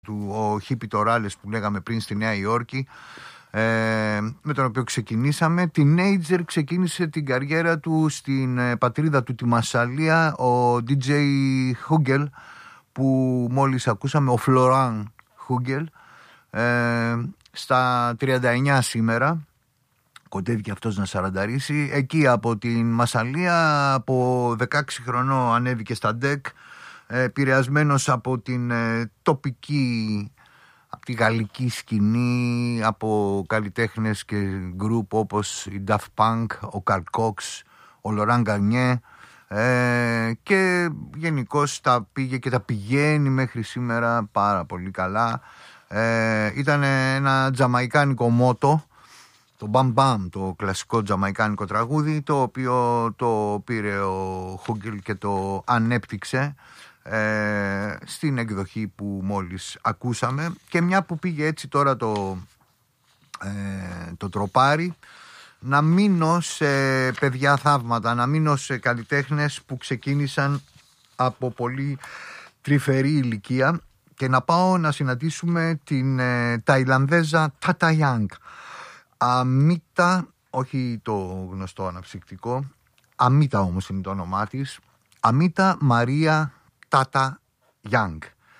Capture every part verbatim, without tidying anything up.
του, ο Χίπι Τοράλες που λέγαμε πριν στη Νέα Υόρκη, ε, με τον οποίο ξεκινήσαμε. Teenager ξεκίνησε την καριέρα του στην ε, πατρίδα του, τη Μασσαλία, ο ντι τζέι Hugel, που μόλις ακούσαμε, ο Φλωράν Hugel, ε, στα τριάντα εννιά σήμερα. Κοντεύει και αυτός να σαρανταρίσει. Εκεί από την Μασσαλία, από δεκαέξι χρονών ανέβηκε στα ντεκ, επηρεασμένος από την ε, τοπική, από τη γαλλική σκηνή, από καλλιτέχνες και γκρουπ όπως η Daft Punk, ο Καρλ Κόξ, ο Λοράν Γκαρνιέ, ε, και γενικώς τα πήγε και τα πηγαίνει μέχρι σήμερα πάρα πολύ καλά. Ε, ήταν ένα τζαμαϊκάνικο μότο, το Bam Bam, το κλασικό τζαμαϊκάνικο τραγούδι, το οποίο το πήρε ο Hugel και το ανέπτυξε ε, στην εκδοχή που μόλις ακούσαμε. Και μια που πήγε έτσι τώρα το, ε, το τροπάρι, να μείνω σε παιδιά θαύματα, να μείνω σε καλλιτέχνες που ξεκίνησαν από πολύ τρυφερή ηλικία και να πάω να συναντήσουμε την ε, Ταϊλανδέζα Tata Young. Αμίτα, όχι το γνωστό αναψυκτικό, Αμίτα όμως είναι το όνομά της, Αμίτα Μαρία Τάτα Young.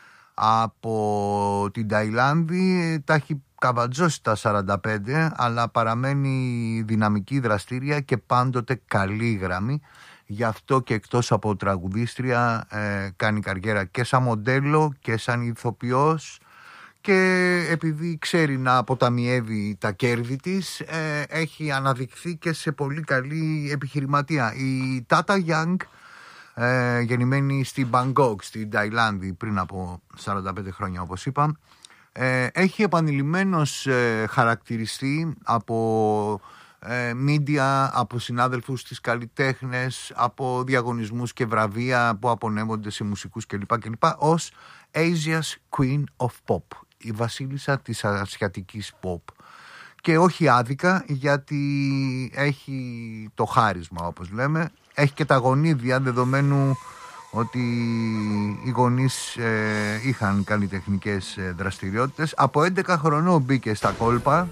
Από την Ταϊλάνδη, τα έχει καβατζώσει τα σαράντα πέντε, αλλά παραμένει δυναμική, δραστήρια και πάντοτε καλή γραμμή. Γι' αυτό και εκτός από τραγουδίστρια ε, κάνει καριέρα και σαν μοντέλο και σαν ηθοποιός, και επειδή ξέρει να αποταμιεύει τα κέρδη της, ε, έχει αναδειχθεί και σε πολύ καλή επιχειρηματία. Η Tata Young, ε, γεννημένη στη Μπαγκόκ, στην Ταϊλάνδη, πριν από σαράντα πέντε χρόνια όπως είπα, ε, έχει επανειλημμένως ε, χαρακτηριστεί από ε, media, από συνάδελφους της καλλιτέχνες, από διαγωνισμούς και βραβεία που απονέμονται σε μουσικούς κλπ, κλπ, ως Asia's Queen of Pop, η βασίλισσα της ασιατικής pop. Και όχι άδικα, γιατί έχει το χάρισμα, όπως λέμε, έχει και τα γονίδια, δεδομένου ότι οι γονείς ε, είχαν καλλιτεχνικές ε, δραστηριότητες. Από έντεκα χρονών μπήκε στα κόλπα.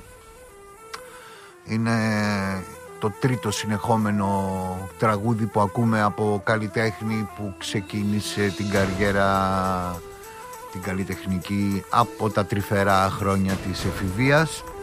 Είναι το τρίτο συνεχόμενο τραγούδι που ακούμε από καλλιτέχνη που ξεκίνησε την καριέρα, την καλλιτεχνική, από τα τρυφερά χρόνια της εφηβείας.